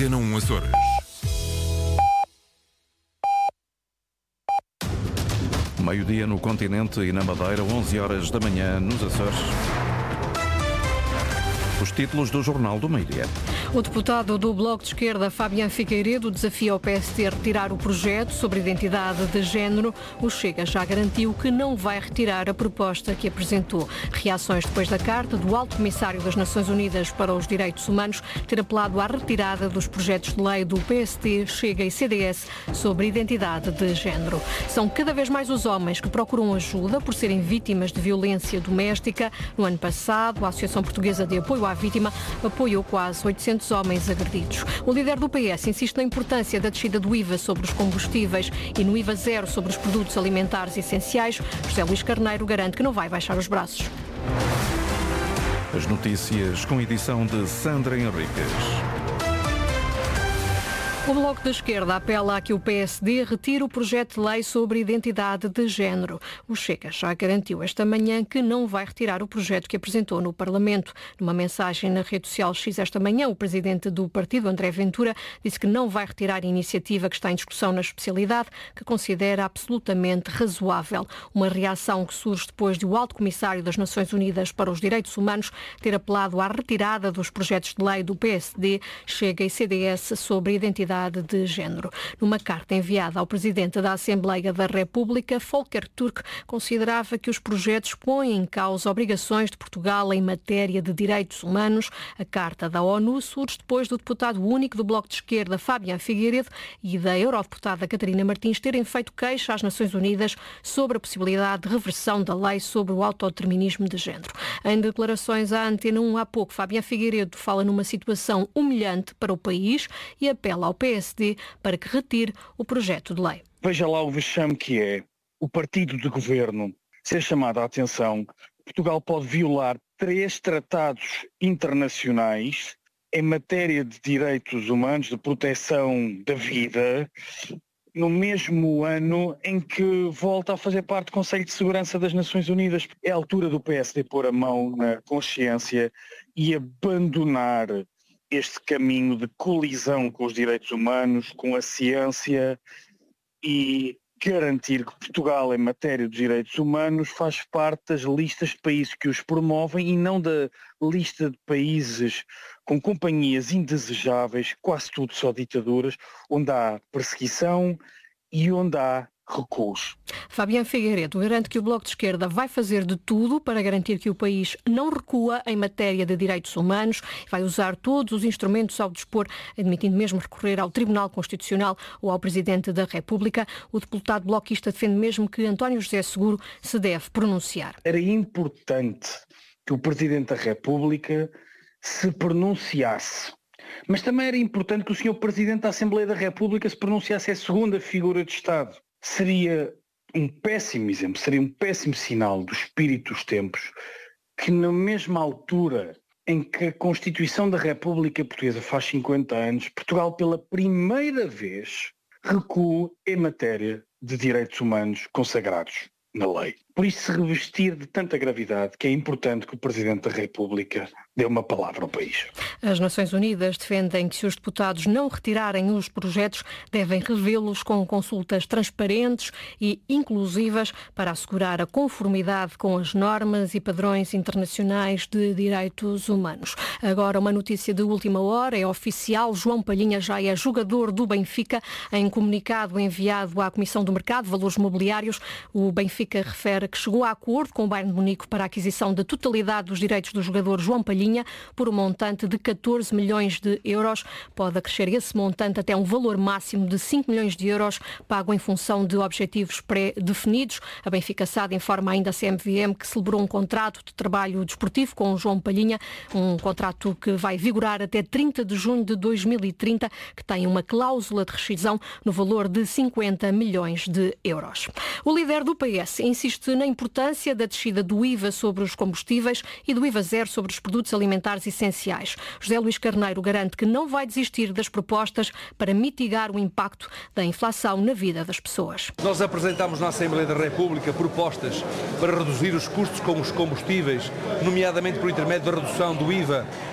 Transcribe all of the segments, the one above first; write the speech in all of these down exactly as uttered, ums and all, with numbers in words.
Antena um Açores. Meio-dia no continente e na Madeira, onze horas da manhã nos Açores. Os títulos do Jornal do Meio-Dia. O deputado do Bloco de Esquerda, Fabián Figueiredo, desafia o P S D a retirar o projeto sobre identidade de género. O Chega já garantiu que não vai retirar a proposta que apresentou. Reações depois da carta do Alto Comissário das Nações Unidas para os Direitos Humanos ter apelado à retirada dos projetos de lei do P S D, Chega e C D S sobre identidade de género. São cada vez mais os homens que procuram ajuda por serem vítimas de violência doméstica. No ano passado, a Associação Portuguesa de Apoio à Vítima apoiou quase oitocentos homens agredidos. O líder do P S insiste na importância da descida do I V A sobre os combustíveis e no I V A zero sobre os produtos alimentares essenciais. José Luís Carneiro garante que não vai baixar os braços. As notícias com edição de Sandra Henriques. O Bloco da Esquerda apela a que o P S D retire o projeto de lei sobre identidade de género. O Chega já garantiu esta manhã que não vai retirar o projeto que apresentou no Parlamento. Numa mensagem na rede social X esta manhã, o presidente do partido, André Ventura, disse que não vai retirar a iniciativa que está em discussão na especialidade, que considera absolutamente razoável. Uma reação que surge depois de o Alto Comissário das Nações Unidas para os Direitos Humanos ter apelado à retirada dos projetos de lei do P S D, Chega e C D S sobre identidade de género. Numa carta enviada ao Presidente da Assembleia da República, Volker Turk considerava que os projetos põem em causa obrigações de Portugal em matéria de direitos humanos. A carta da ONU surge depois do deputado único do Bloco de Esquerda, Fabián Figueiredo, e da eurodeputada Catarina Martins terem feito queixa às Nações Unidas sobre a possibilidade de reversão da lei sobre o autodeterminismo de género. Em declarações à Antena um há pouco, Fabián Figueiredo fala numa situação humilhante para o país e apela ao P S D para que retire o projeto de lei. Veja lá o vexame que é o partido de governo ser chamado a atenção. Portugal pode violar três tratados internacionais em matéria de direitos humanos, de proteção da vida, no mesmo ano em que volta a fazer parte do Conselho de Segurança das Nações Unidas. É a altura do P S D pôr a mão na consciência e abandonar este caminho de colisão com os direitos humanos, com a ciência, e garantir que Portugal, em matéria de direitos humanos, faz parte das listas de países que os promovem e não da lista de países com companhias indesejáveis, quase tudo só ditaduras, onde há perseguição e onde há recuos. Fabián Figueiredo garante que o Bloco de Esquerda vai fazer de tudo para garantir que o país não recua em matéria de direitos humanos, vai usar todos os instrumentos ao dispor, admitindo mesmo recorrer ao Tribunal Constitucional ou ao Presidente da República. O deputado bloquista defende mesmo que António José Seguro se deve pronunciar. Era importante que o Presidente da República se pronunciasse, mas também era importante que o senhor Presidente da Assembleia da República se pronunciasse, é a segunda figura de Estado. Seria um péssimo exemplo, seria um péssimo sinal do espírito dos tempos que na mesma altura em que a Constituição da República Portuguesa faz cinquenta anos, Portugal pela primeira vez recua em matéria de direitos humanos consagrados na lei. Por isso se revestir de tanta gravidade que é importante que o Presidente da República dê uma palavra ao país. As Nações Unidas defendem que se os deputados não retirarem os projetos, devem revê-los com consultas transparentes e inclusivas para assegurar a conformidade com as normas e padrões internacionais de direitos humanos. Agora uma notícia de última hora, é oficial, João Palhinha já é jogador do Benfica. Em comunicado enviado à Comissão do Mercado de Valores Mobiliários, o Benfica refere que chegou a acordo com o Bayern de Munique para a aquisição da totalidade dos direitos do jogador João Palhinha por um montante de catorze milhões de euros. Pode acrescer esse montante até um valor máximo de cinco milhões de euros, pago em função de objetivos pré-definidos. A Benfica S A D informa ainda a C M V M que celebrou um contrato de trabalho desportivo com o João Palhinha, um contrato que vai vigorar até trinta de junho de dois mil e trinta, que tem uma cláusula de rescisão no valor de cinquenta milhões de euros. O líder do P S insiste na importância da descida do I V A sobre os combustíveis e do I V A zero sobre os produtos alimentares essenciais. José Luís Carneiro garante que não vai desistir das propostas para mitigar o impacto da inflação na vida das pessoas. Nós apresentámos na Assembleia da República propostas para reduzir os custos com os combustíveis, nomeadamente por intermédio da redução do I V A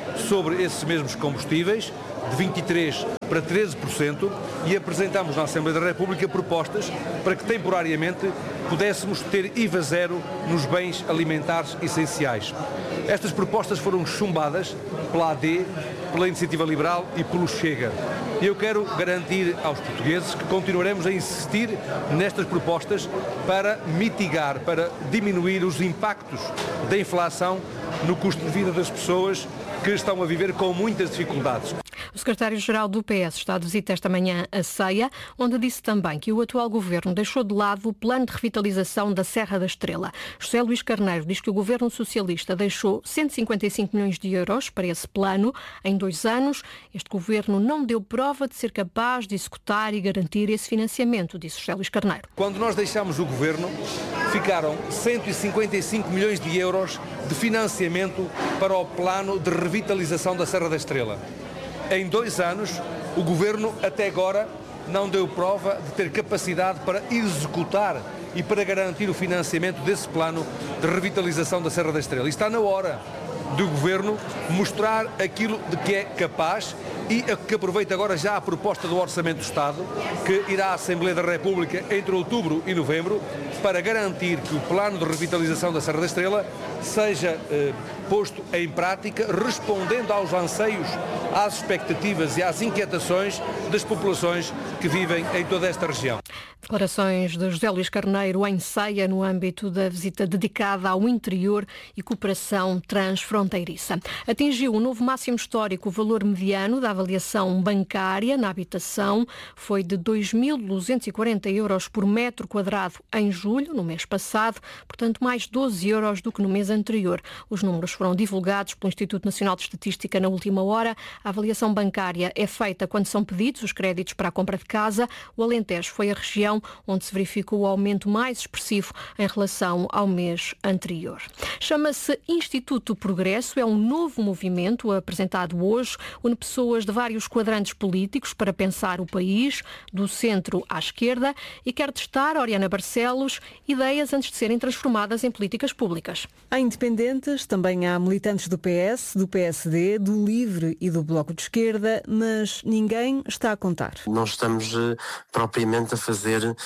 sobre esses mesmos combustíveis, de vinte e três por cento para treze por cento, e apresentámos na Assembleia da República propostas para que temporariamente pudéssemos ter I V A zero nos bens alimentares essenciais. Estas propostas foram chumbadas pela A D, pela Iniciativa Liberal e pelo Chega. E eu quero garantir aos portugueses que continuaremos a insistir nestas propostas para mitigar, para diminuir os impactos da inflação no custo de vida das pessoas que estão a viver com muitas dificuldades. O secretário-geral do P S está de visita esta manhã a Ceia, onde disse também que o atual governo deixou de lado o plano de revitalização da Serra da Estrela. José Luís Carneiro diz que o governo socialista deixou cento e cinquenta e cinco milhões de euros para esse plano em dois anos. Este governo não deu prova de ser capaz de executar e garantir esse financiamento, disse José Luís Carneiro. Quando nós deixámos o governo, ficaram cento e cinquenta e cinco milhões de euros de financiamento para o plano de revitalização da Serra da Estrela. Em dois anos, o governo até agora não deu prova de ter capacidade para executar e para garantir o financiamento desse plano de revitalização da Serra da Estrela. E está na hora do governo mostrar aquilo de que é capaz e que aproveita agora já a proposta do Orçamento do Estado, que irá à Assembleia da República entre outubro e novembro, para garantir que o plano de revitalização da Serra da Estrela seja eh, posto em prática, respondendo aos anseios, às expectativas e às inquietações das populações que vivem em toda esta região. Declarações de José Luís Carneiro em Ceia, no âmbito da visita dedicada ao interior e cooperação transfronteiriça. Atingiu um novo máximo histórico o valor mediano da avaliação bancária na habitação. Foi de dois mil duzentos e quarenta euros por metro quadrado em julho, no mês passado, portanto mais doze euros do que no mês anterior. Os números foram divulgados pelo Instituto Nacional de Estatística na última hora. A avaliação bancária é feita quando são pedidos os créditos para a compra de casa. O Alentejo foi a região onde se verificou o aumento mais expressivo em relação ao mês anterior. Chama-se Instituto Progresso, é um novo movimento apresentado hoje, une pessoas de vários quadrantes políticos para pensar o país, do centro à esquerda, e quer testar, Oriana Barcelos, ideias antes de serem transformadas em políticas públicas. Há independentes, também há militantes do P S, do P S D, do LIVRE e do Bloco de Esquerda, mas ninguém está a contar. Não estamos uh, propriamente a fazer uh,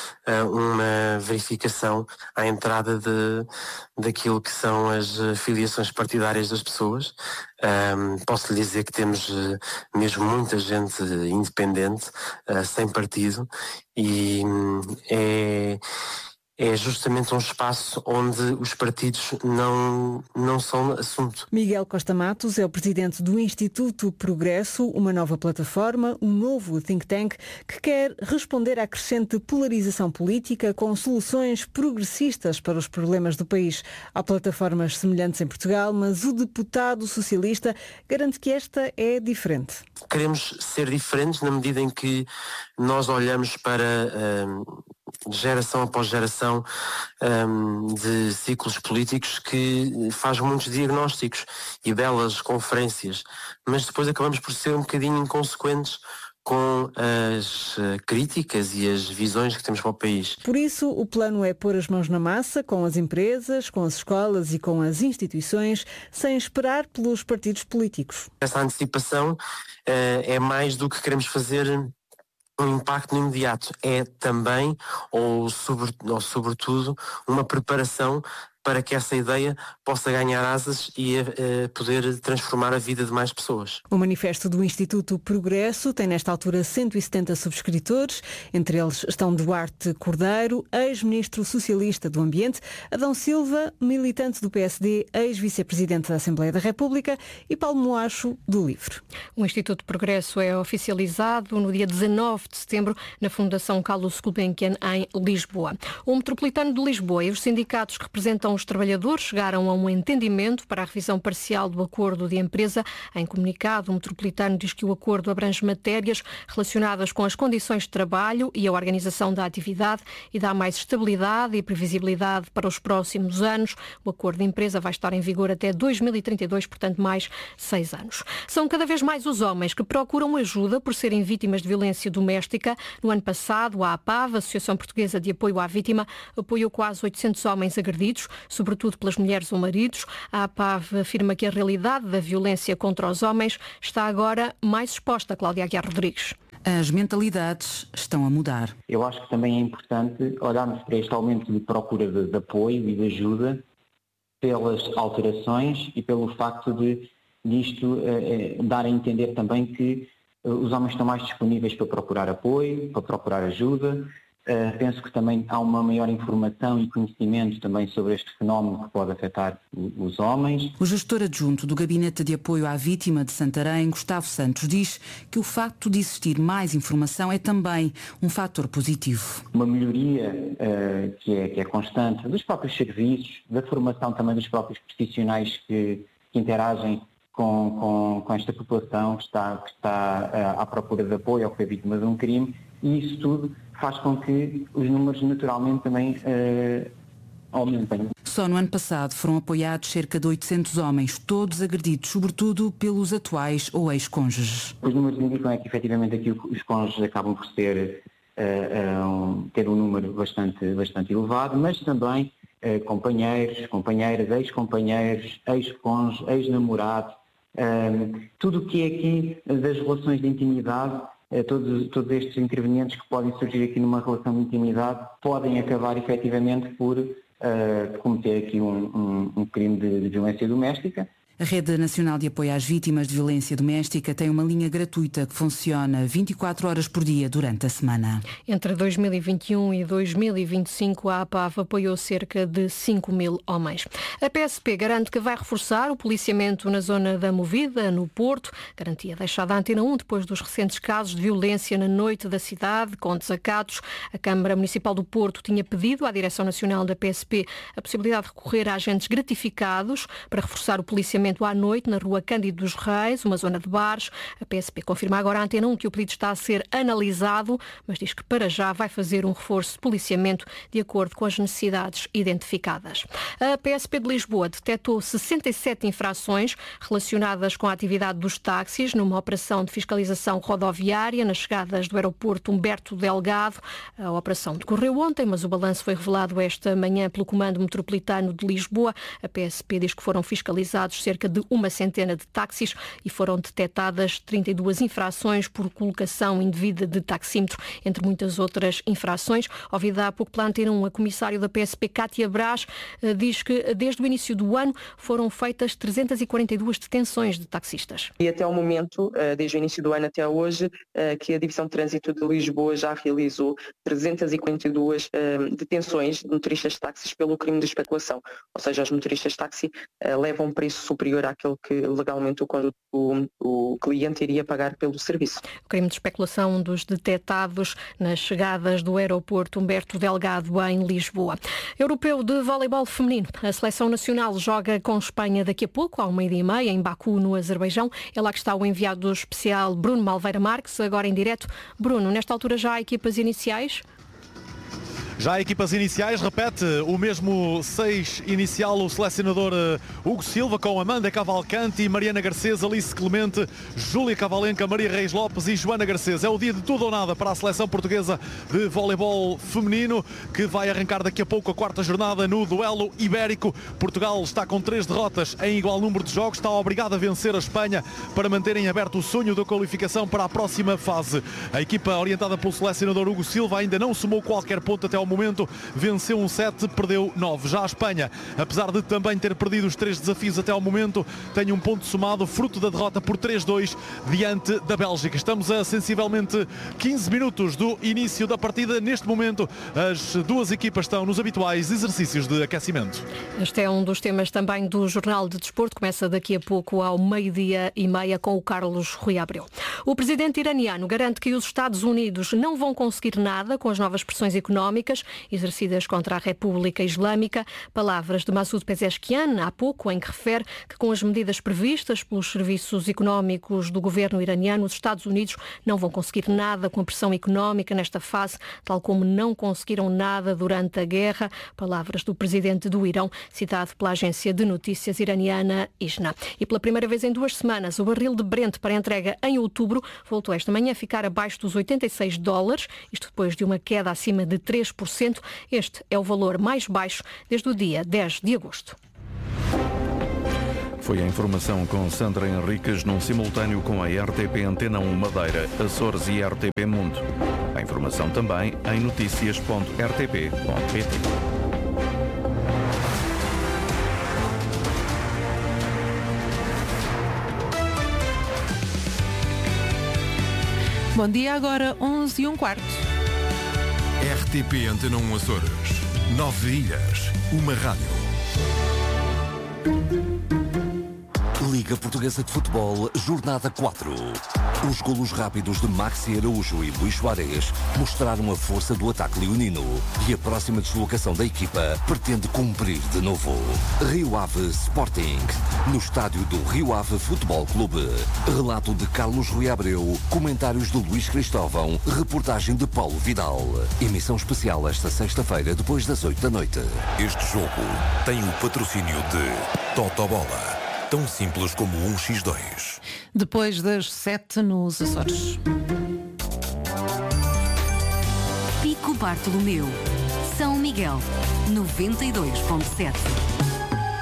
uma verificação à entrada de, daquilo que são as uh, filiações partidárias das pessoas. Um, posso lhe dizer que temos uh, mesmo muita gente independente, uh, sem partido, e um, é... É justamente um espaço onde os partidos não, não são assunto. Miguel Costa Matos é o presidente do Instituto Progresso, uma nova plataforma, um novo think tank que quer responder à crescente polarização política com soluções progressistas para os problemas do país. Há plataformas semelhantes em Portugal, mas o deputado socialista garante que esta é diferente. Queremos ser diferentes na medida em que nós olhamos para uh, geração após geração um, de ciclos políticos que faz muitos diagnósticos e belas conferências, mas depois acabamos por ser um bocadinho inconsequentes com as críticas e as visões que temos para o país. Por isso, o plano é pôr as mãos na massa com as empresas, com as escolas e com as instituições, sem esperar pelos partidos políticos. Essa antecipação uh, é mais do que queremos fazer um impacto no imediato. É também, ou, sobre, ou sobretudo, uma preparação para que essa ideia possa ganhar asas e uh, poder transformar a vida de mais pessoas. O manifesto do Instituto Progresso tem nesta altura cento e setenta subscritores, entre eles estão Duarte Cordeiro, ex-ministro socialista do Ambiente, Adão Silva, militante do P S D, ex-vice-presidente da Assembleia da República, e Paulo Moacho, do LIVRE. O Instituto Progresso é oficializado no dia dezanove de setembro na Fundação Carlos Gulbenkian, em Lisboa. O Metropolitano de Lisboa e os sindicatos que representam os trabalhadores chegaram a um entendimento para a revisão parcial do acordo de empresa. Em comunicado, o Metropolitano diz que o acordo abrange matérias relacionadas com as condições de trabalho e a organização da atividade e dá mais estabilidade e previsibilidade para os próximos anos. O acordo de empresa vai estar em vigor até dois mil e trinta e dois, portanto mais seis anos. São cada vez mais os homens que procuram ajuda por serem vítimas de violência doméstica. No ano passado, a APAV, a Associação Portuguesa de Apoio à Vítima, apoiou quase oitocentos homens agredidos. sobretudo pelas mulheres ou maridos. A APAV afirma que a realidade da violência contra os homens está agora mais exposta. Cláudia Aguiar Rodrigues. As mentalidades estão a mudar. Eu acho que também é importante olharmos para este aumento de procura de, de apoio e de ajuda pelas alterações e pelo facto de disto eh, dar a entender também que eh, os homens estão mais disponíveis para procurar apoio, para procurar ajuda. Uh, penso que também há uma maior informação e conhecimento também sobre este fenómeno que pode afetar os homens. O gestor adjunto do Gabinete de Apoio à Vítima de Santarém, Gustavo Santos, diz que o facto de existir mais informação é também um fator positivo. Uma melhoria uh, que, é, que é constante dos próprios serviços, da formação também dos próprios profissionais que, que interagem com, com, com esta população que está, que está uh, à procura de apoio ou que é vítima de um crime, e isso tudo faz com que os números naturalmente também uh, aumentem. Só no ano passado foram apoiados cerca de oitocentos homens, todos agredidos, sobretudo pelos atuais ou ex-cônjuges. Os números indicam é que efetivamente aqui os cônjuges acabam por ser, uh, um, ter um número bastante, bastante elevado, mas também uh, companheiros, companheiras, ex-companheiros, ex-cônjuges, ex-namorados, uh, tudo o que é aqui das relações de intimidade. Todos, todos estes intervenientes que podem surgir aqui numa relação de intimidade podem acabar efetivamente por uh, cometer aqui um, um, um crime de, de violência doméstica. A Rede Nacional de Apoio às Vítimas de Violência Doméstica tem uma linha gratuita que funciona vinte e quatro horas por dia durante a semana. Entre dois mil e vinte e um e dois mil e vinte e cinco, a APAV apoiou cerca de cinco mil homens. A P S P garante que vai reforçar o policiamento na zona da Movida, no Porto. Garantia deixada à Antena um depois dos recentes casos de violência na noite da cidade, com desacatos. A Câmara Municipal do Porto tinha pedido à Direção Nacional da P S P a possibilidade de recorrer a agentes gratificados para reforçar o policiamento à noite na rua Cândido dos Reis, uma zona de bares. A P S P confirma agora à Antena um que o pedido está a ser analisado, mas diz que para já vai fazer um reforço de policiamento de acordo com as necessidades identificadas. A P S P de Lisboa detectou sessenta e sete infrações relacionadas com a atividade dos táxis numa operação de fiscalização rodoviária nas chegadas do aeroporto Humberto Delgado. A operação decorreu ontem, mas o balanço foi revelado esta manhã pelo Comando Metropolitano de Lisboa. A P S P diz que foram fiscalizados cerca de uma centena de táxis e foram detectadas trinta e duas infrações por colocação indevida de taxímetro, entre muitas outras infrações. Ouvida há pouco pela Antena um, a comissária da P S P, Cátia Brás, diz que desde o início do ano foram feitas trezentas e quarenta e duas detenções de taxistas. E até o momento, desde o início do ano até hoje, que a Divisão de Trânsito de Lisboa já realizou trezentas e quarenta e duas detenções de motoristas de táxis pelo crime de especulação. Ou seja, os motoristas de táxi levam um preço superior àquele que legalmente o, o, o cliente iria pagar pelo serviço. O crime de especulação dos detectados nas chegadas do aeroporto Humberto Delgado em Lisboa. Europeu de voleibol feminino. A seleção nacional joga com Espanha daqui a pouco, ao meio-dia e meia, em Baku, no Azerbaijão. É lá que está o enviado especial Bruno Malveira Marques, agora em direto. Bruno, nesta altura já há equipas iniciais? Já há equipas iniciais, repete o mesmo seis inicial o selecionador Hugo Silva, com Amanda Cavalcante, Mariana Garcês, Alice Clemente, Júlia Cavalenca, Maria Reis Lopes e Joana Garcês. É o dia de tudo ou nada para a seleção portuguesa de voleibol feminino, que vai arrancar daqui a pouco a quarta jornada no duelo ibérico. Portugal está com três derrotas em igual número de jogos, está obrigado a vencer a Espanha para manterem aberto o sonho da qualificação para a próxima fase. A equipa orientada pelo selecionador Hugo Silva ainda não somou qualquer ponto até ao momento, venceu um sete, perdeu nove. Já a Espanha, apesar de também ter perdido os três desafios até ao momento, tem um ponto somado, fruto da derrota por três a dois diante da Bélgica. Estamos a sensivelmente quinze minutos do início da partida. Neste momento, as duas equipas estão nos habituais exercícios de aquecimento. Este é um dos temas também do Jornal de Desporto. Começa daqui a pouco ao meio-dia e meia com o Carlos Rui Abreu. O presidente iraniano garante que os Estados Unidos não vão conseguir nada com as novas pressões económicas exercidas contra a República Islâmica. Palavras de Massoud Pezeshkian há pouco, em que refere que com as medidas previstas pelos serviços económicos do governo iraniano, os Estados Unidos não vão conseguir nada com a pressão económica nesta fase, tal como não conseguiram nada durante a guerra. Palavras do presidente do Irão, citado pela agência de notícias iraniana ISNA. E pela primeira vez em duas semanas, o barril de Brent para entrega em outubro voltou esta manhã a ficar abaixo dos oitenta e seis dólares, isto depois de uma queda acima de três por cento por cento. Este é o valor mais baixo desde o dia dez de agosto. Foi a informação com Sandra Henriques num simultâneo com a R T P Antena um Madeira, Açores e R T P Mundo. A informação também em notícias ponto r t p ponto p t. Bom dia, agora onze e um quarto. R T P Antena um Açores. Nove ilhas, uma rádio. Liga Portuguesa de Futebol, Jornada quatro. Os golos rápidos de Maxi Araújo e Luís Soares mostraram a força do ataque leonino e a próxima deslocação da equipa pretende cumprir de novo. Rio Ave Sporting, no estádio do Rio Ave Futebol Clube. Relato de Carlos Rui Abreu, comentários de Luís Cristóvão, reportagem de Paulo Vidal. Emissão especial esta sexta-feira, depois das oito da noite. Este jogo tem o patrocínio de Totobola. Tão simples como um por dois. Depois das sete nos Açores. Pico Bartolomeu, São Miguel, noventa e dois ponto sete.